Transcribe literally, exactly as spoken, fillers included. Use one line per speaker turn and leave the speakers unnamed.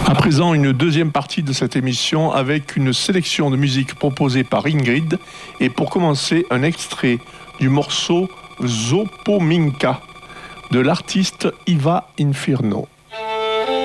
À présent, une deuxième partie de cette émission avec une sélection de musique proposée par Ingrid. Et pour commencer, un extrait du morceau Zopominka de l'artiste Iva Inferno.